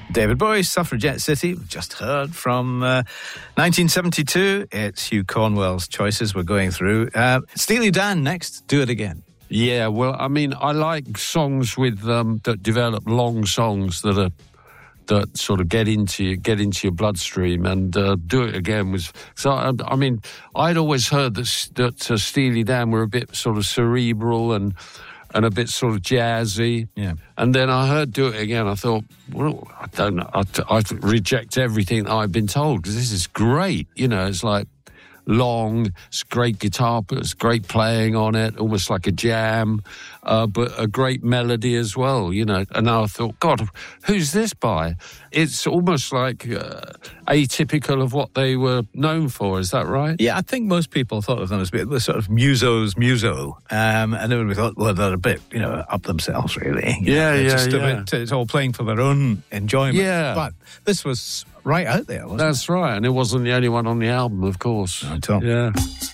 David Bowie, Suffragette City. We've just heard from 1972. It's Hugh Cornwell's choices we're going through. Steely Dan next. Do It Again. Yeah, well, I mean, I like songs with that develop long songs that sort of get into your bloodstream, and Do It Again was. So I mean, I'd always heard that Steely Dan were a bit sort of cerebral and a bit sort of jazzy. Yeah. And then I heard Do It Again. I thought, well, I don't know. I reject everything I've been told because this is great. You know, it's like long, it's great guitar, it's great playing on it, almost like a jam, but a great melody as well, you know. And I thought, God, who's this by? It's almost like atypical of what they were known for. Is that right? Yeah, I think most people thought of them as the sort of muso's muso, and then we thought, well, they're a bit, you know, up themselves, really. Yeah. It's all playing for their own enjoyment. Yeah. But this was right out there, wasn't it? That's right, and it wasn't the only one on the album, of course. Not at all. Yeah.